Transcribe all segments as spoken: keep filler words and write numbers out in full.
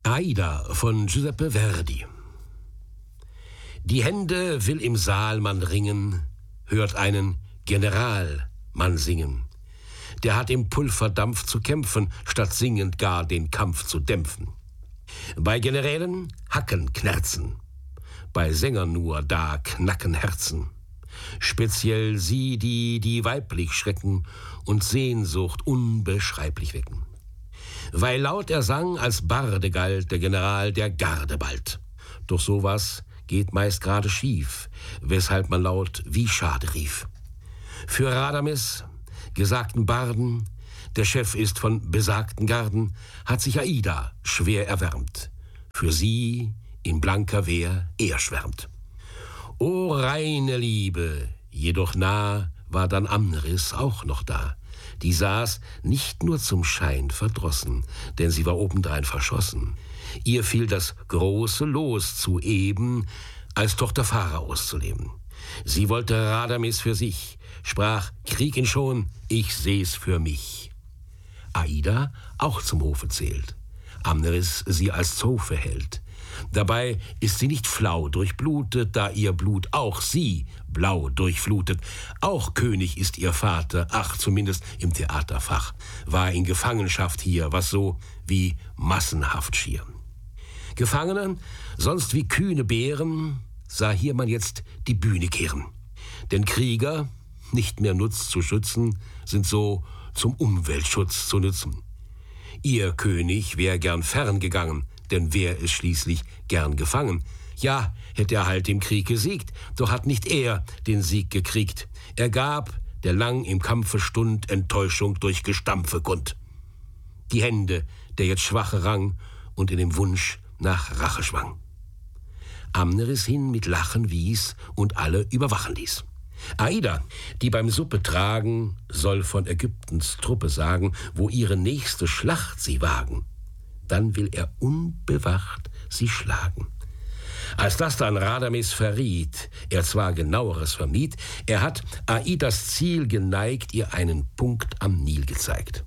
Aida von Giuseppe Verdi. Die Hände will im Saal man ringen, hört einen General man singen. Der hat im Pulverdampf zu kämpfen, statt singend gar den Kampf zu dämpfen. Bei Generälen hacken Knerzen, bei Sängern nur da knacken Herzen. Speziell sie, die die weiblich schrecken und Sehnsucht unbeschreiblich wecken. Weil laut er sang, als Barde galt der General der Garde bald. Doch sowas geht meist gerade schief, weshalb man laut wie schade rief. Für Radames, gesagten Barden, der Chef ist von besagten Garden, hat sich Aida schwer erwärmt. Für sie in blanker Wehr er schwärmt. O reine Liebe, jedoch nah war dann Amneris auch noch da. Die saß nicht nur zum Schein verdrossen, denn sie war obendrein verschossen. Ihr fiel das große Los zu eben, als Tochter Pharaos zu leben. Sie wollte Radames für sich, sprach, krieg ihn schon, ich seh's für mich. Aida auch zum Hofe zählt, Amneris sie als Zofe hält. Dabei ist sie nicht flau durchblutet, da ihr Blut auch sie blau durchflutet. Auch König ist ihr Vater, ach, zumindest im Theaterfach, war in Gefangenschaft hier, was so wie massenhaft schier. Gefangene, sonst wie kühne Bären, sah hier man jetzt die Bühne kehren. Denn Krieger, nicht mehr Nutz zu schützen, sind so zum Umweltschutz zu nützen. Ihr König wär gern ferngegangen, denn wär es schließlich gern gefangen. Ja, hätte er halt im Krieg gesiegt, doch hat nicht er den Sieg gekriegt. Er gab, der lang im Kampfe stund, Enttäuschung durch Gestampfe kund. Die Hände, der jetzt Schwache rang und in dem Wunsch nach Rache schwang. Amneris hin mit Lachen wies und alle überwachen ließ. Aida, die beim Suppe tragen, soll von Ägyptens Truppe sagen, wo ihre nächste Schlacht sie wagen. Dann will er unbewacht sie schlagen. Als das dann Radames verriet, er zwar Genaueres vermied, er hat Aidas Ziel geneigt, ihr einen Punkt am Nil gezeigt.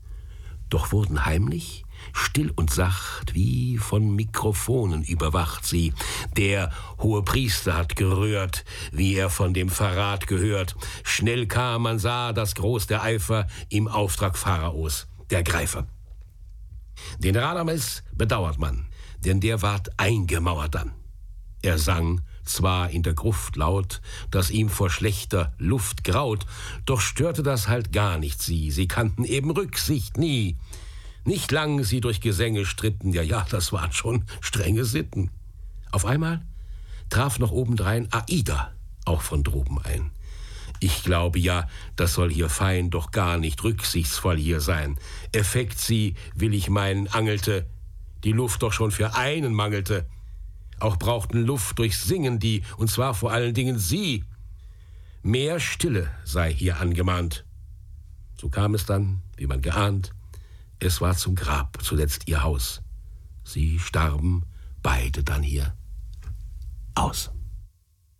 Doch wurden heimlich, still und sacht, wie von Mikrofonen überwacht sie. Der hohe Priester hat gerührt, wie er von dem Verrat gehört. Schnell kam, man sah, dass groß der Eifer im Auftrag Pharaos, der Greifer. Den Radames bedauert man, denn der ward eingemauert dann. Er sang zwar in der Gruft laut, dass ihm vor schlechter Luft graut, doch störte das halt gar nicht sie, sie kannten eben Rücksicht nie. Nicht lang sie durch Gesänge stritten, ja, ja, das waren schon strenge Sitten. Auf einmal traf noch obendrein Aida auch von droben ein. Ich glaube ja, das soll hier fein doch gar nicht rücksichtsvoll hier sein. Effekt sie, will ich meinen, angelte, die Luft doch schon für einen mangelte. Auch brauchten Luft durchs Singen die, und zwar vor allen Dingen sie. Mehr Stille sei hier angemahnt. So kam es dann, wie man geahnt, es war zum Grab zuletzt ihr Haus. Sie starben beide dann hier aus.